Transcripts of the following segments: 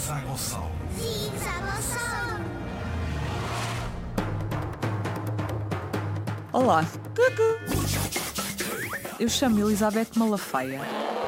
Zigzagossauro. Zigzagossauro. Olá, eu chamo Elizabeth Malafaia.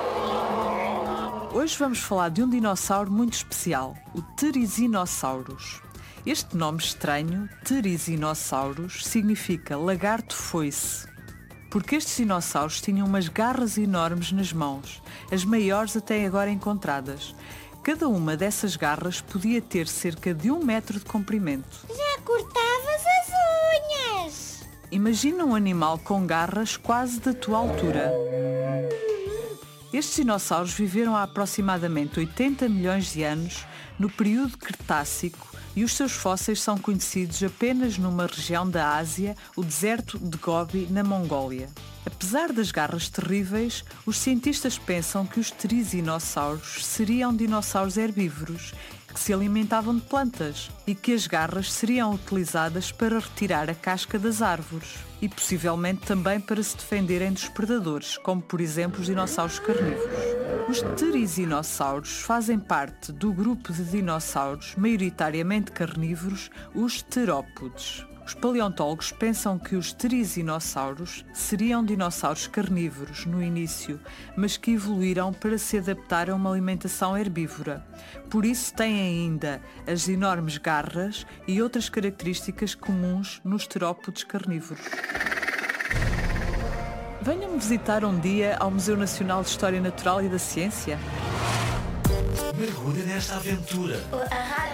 Hoje vamos falar de um dinossauro muito especial, o Therizinosaurus. Este nome estranho, Therizinosaurus, significa lagarto foice, porque estes dinossauros tinham umas garras enormes nas mãos, as maiores até agora encontradas. Cada uma dessas garras podia ter cerca de 1 metro de comprimento. Já cortavas as unhas! Imagina um animal com garras quase da tua altura. Estes dinossauros viveram há aproximadamente 80 milhões de anos no período Cretácico e os seus fósseis são conhecidos apenas numa região da Ásia, o deserto de Gobi, na Mongólia. Apesar das garras terríveis, os cientistas pensam que os therizinossauros seriam dinossauros herbívoros que se alimentavam de plantas e que as garras seriam utilizadas para retirar a casca das árvores e possivelmente também para se defenderem dos predadores, como por exemplo os dinossauros carnívoros. Os therizinossauros fazem parte do grupo de dinossauros maioritariamente carnívoros, os terópodes. Os paleontólogos pensam que os therizinossauros seriam dinossauros carnívoros no início, mas que evoluíram para se adaptar a uma alimentação herbívora. Por isso têm ainda as enormes garras e outras características comuns nos terópodes carnívoros. Venham-me visitar um dia ao Museu Nacional de História Natural e da Ciência. Mergulhe nesta aventura. A